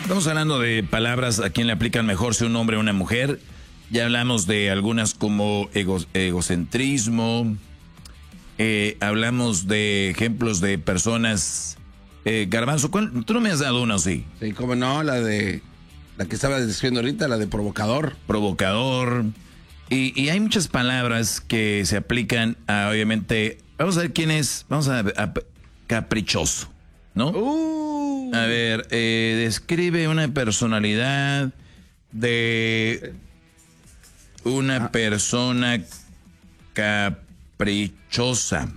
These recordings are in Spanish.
Estamos hablando de palabras a quién le aplican mejor, si un hombre o una mujer. Ya hablamos de algunas como egocentrismo. Hablamos de ejemplos de personas. Garbanzo, ¿tú no me has dado una, sí? Sí, cómo no, la que estaba diciendo ahorita, la de provocador. Provocador. Y hay muchas palabras que se aplican a, obviamente, vamos a ver quién es, vamos a caprichoso, ¿no? A ver, describe una personalidad de una persona caprichosa.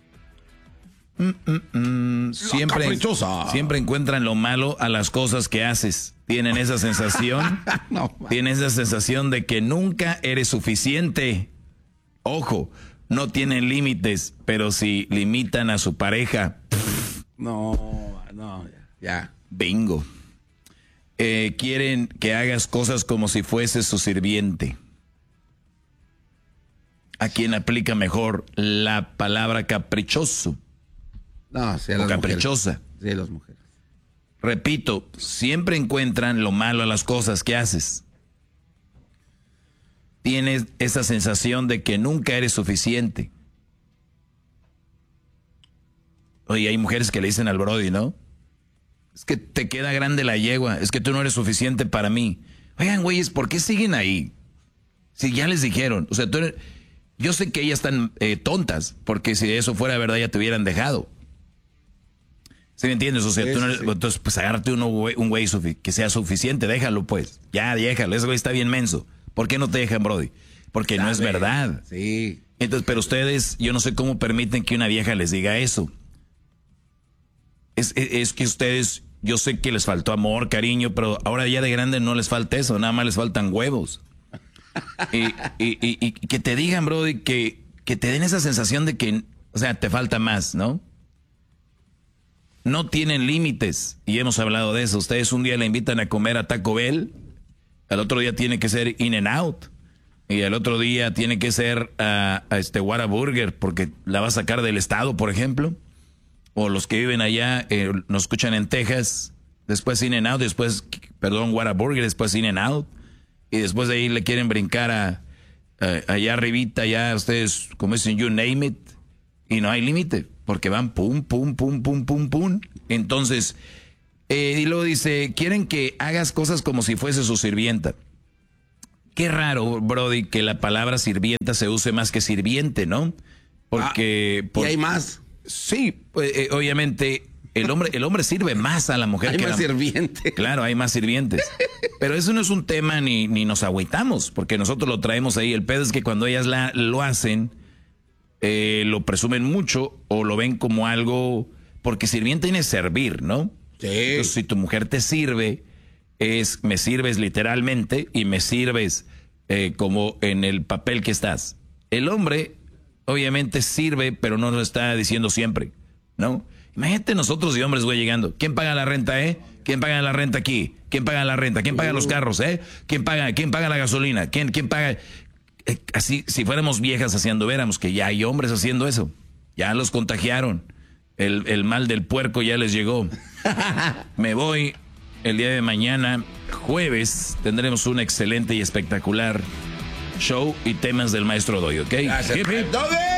Siempre encuentran lo malo a las cosas que haces. Tienen esa sensación. Tienen esa sensación de que nunca eres suficiente. Ojo, no tienen límites, pero si limitan a su pareja. Ya. Bingo. Quieren que hagas cosas como si fueses su sirviente. ¿A quién aplica mejor la palabra caprichoso? No, sí, a o las caprichosa. Mujeres. Sí, a las mujeres. Repito, siempre encuentran lo malo a las cosas que haces. Tienes esa sensación de que nunca eres suficiente. Oye, hay mujeres que le dicen al brody, ¿no? Es que te queda grande la yegua, es que tú no eres suficiente para mí. Oigan, güeyes, ¿por qué siguen ahí? Si ya les dijeron, o sea, yo sé que ellas están tontas, porque si eso fuera verdad ya te hubieran dejado. ¿Sí me entiendes? O sea, tú no eres, entonces pues agárrate un güey que sea suficiente, déjalo pues. Ya, déjalo, ese güey está bien menso. ¿Por qué no te dejan, brody? Porque no es verdad. Sí. Entonces, pero ustedes, yo no sé cómo permiten que una vieja les diga eso. Es que ustedes, yo sé que les faltó amor, cariño, pero ahora ya de grande no les falta eso, nada más les faltan huevos. Y que te digan, brody, que te den esa sensación de que, o sea, te falta más, ¿no? No tienen límites, y hemos hablado de eso. Ustedes un día le invitan a comer a Taco Bell, al otro día tiene que ser In-N-Out, y al otro día tiene que ser a Whataburger, porque la va a sacar del estado, por ejemplo. O los que viven allá, nos escuchan en Texas, después In-N-Out, Whataburger, después In-N-Out, y después de ahí le quieren brincar allá arribita, ya ustedes, como dicen, you name it, y no hay límite, porque van pum, pum, pum, pum, pum, pum. Entonces, y luego dice, quieren que hagas cosas como si fuese su sirvienta. Qué raro, Brody, que la palabra sirvienta se use más que sirviente, ¿no? Porque... y hay más. Sí, obviamente el hombre sirve más a la mujer. Hay más sirvientes. Claro, hay más sirvientes. Pero eso no es un tema ni nos agüitamos, porque nosotros lo traemos ahí. El pedo es que cuando ellas lo hacen, lo presumen mucho o lo ven como algo, porque sirviente tiene servir, ¿no? Sí. Entonces, si tu mujer te sirve, me sirves literalmente y me sirves como en el papel que estás. El hombre obviamente sirve, pero no lo está diciendo siempre, ¿no? Imagínate nosotros y hombres, güey, llegando. ¿Quién paga la renta, ¿Quién paga la renta aquí? ¿Quién paga la renta? ¿Quién paga los carros, ¿Quién paga la gasolina? ¿Quién paga? Así, si fuéramos viejas haciendo, viéramos que ya hay hombres haciendo eso. Ya los contagiaron. El mal del puerco ya les llegó. Me voy. El día de mañana, jueves, tendremos un excelente y espectacular show y temas del maestro Doy, ¿ok? Gracias. Hip, hip.